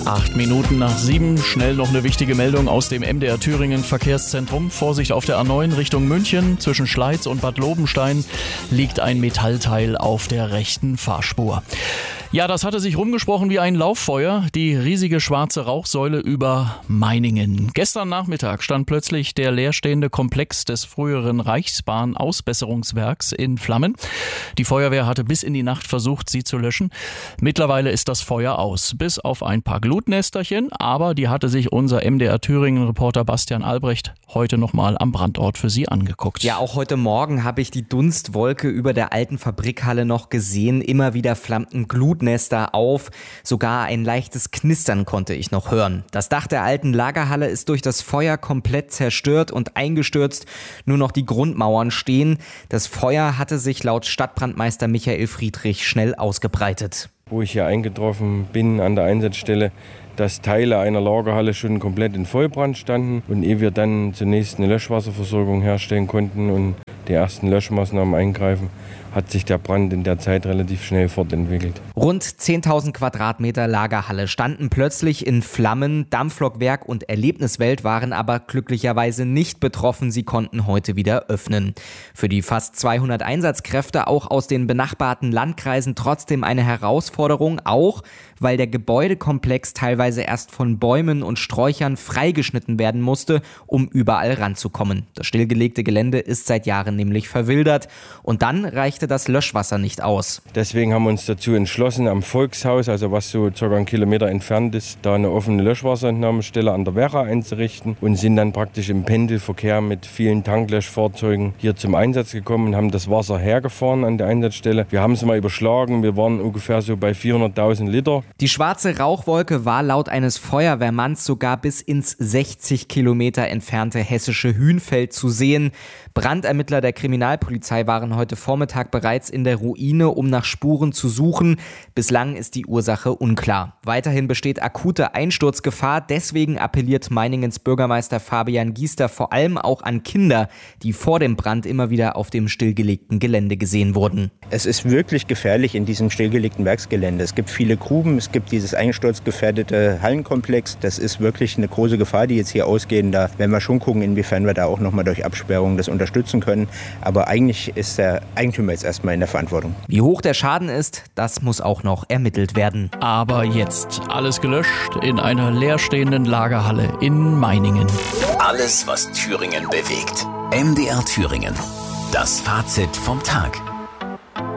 7:08, schnell noch eine wichtige Meldung aus dem MDR Thüringen Verkehrszentrum. Vorsicht auf der A9 Richtung München. Zwischen Schleiz und Bad Lobenstein liegt ein Metallteil auf der rechten Fahrspur. Ja, das hatte sich rumgesprochen wie ein Lauffeuer, die riesige schwarze Rauchsäule über Meiningen. Gestern Nachmittag stand plötzlich der leerstehende Komplex des früheren Reichsbahn-Ausbesserungswerks in Flammen. Die Feuerwehr hatte bis in die Nacht versucht, sie zu löschen. Mittlerweile ist das Feuer aus, bis auf ein paar Glutnesterchen, aber die hatte sich unser MDR Thüringen-Reporter Bastian Albrecht heute nochmal am Brandort für Sie angeguckt. Ja, auch heute Morgen habe ich die Dunstwolke über der alten Fabrikhalle noch gesehen. Immer wieder flammten Glutnester auf. Sogar ein leichtes Knistern konnte ich noch hören. Das Dach der alten Lagerhalle ist durch das Feuer komplett zerstört und eingestürzt. Nur noch die Grundmauern stehen. Das Feuer hatte sich laut Stadtbrandmeister Michael Friedrich schnell ausgebreitet. Wo ich hier eingetroffen bin an der Einsatzstelle, dass Teile einer Lagerhalle schon komplett in Vollbrand standen und ehe wir dann zunächst eine Löschwasserversorgung herstellen konnten und die ersten Löschmaßnahmen eingreifen, hat sich der Brand in der Zeit relativ schnell fortentwickelt. Rund 10.000 Quadratmeter Lagerhalle standen plötzlich in Flammen. Dampflokwerk und Erlebniswelt waren aber glücklicherweise nicht betroffen. Sie konnten heute wieder öffnen. Für die fast 200 Einsatzkräfte auch aus den benachbarten Landkreisen trotzdem eine Herausforderung, auch weil der Gebäudekomplex teilweise erst von Bäumen und Sträuchern freigeschnitten werden musste, um überall ranzukommen. Das stillgelegte Gelände ist seit Jahren nämlich verwildert und dann reichte das Löschwasser nicht aus. Deswegen haben wir uns dazu entschlossen, am Volkshaus, also was so ca. 1 Kilometer entfernt ist, da eine offene Löschwasserentnahmestelle an der Werra einzurichten und sind dann praktisch im Pendelverkehr mit vielen Tanklöschfahrzeugen hier zum Einsatz gekommen und haben das Wasser hergefahren an der Einsatzstelle. Wir haben es mal überschlagen, wir waren ungefähr so bei 400.000 Liter. Die schwarze Rauchwolke war laut eines Feuerwehrmanns sogar bis ins 60 Kilometer entfernte hessische Hünfeld zu sehen. Brandermittler der Kriminalpolizei waren heute Vormittag bereits in der Ruine, um nach Spuren zu suchen. Bislang ist die Ursache unklar. Weiterhin besteht akute Einsturzgefahr. Deswegen appelliert Meiningens Bürgermeister Fabian Giester vor allem auch an Kinder, die vor dem Brand immer wieder auf dem stillgelegten Gelände gesehen wurden. Es ist wirklich gefährlich in diesem stillgelegten Werksgelände. Es gibt viele Gruben, es gibt dieses einsturzgefährdete Hallenkomplex. Das ist wirklich eine große Gefahr, die jetzt hier ausgehen. Da werden wir schon gucken, inwiefern wir da auch nochmal durch Absperrungen das unterstützen können. Aber eigentlich ist der Eigentümer jetzt erstmal in der Verantwortung. Wie hoch der Schaden ist, das muss auch noch ermittelt werden. Aber jetzt alles gelöscht in einer leerstehenden Lagerhalle in Meiningen. Alles, was Thüringen bewegt. MDR Thüringen. Das Fazit vom Tag.